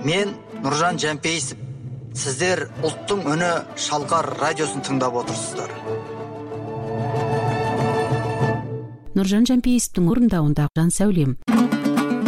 Мен Нұржан Жәмпейісов. Сіздер ұлттың үні Шалқар радиосын тыңдап отырсыздар. Нұржан Жәмпейісовтің орындауында Жан Сәулем.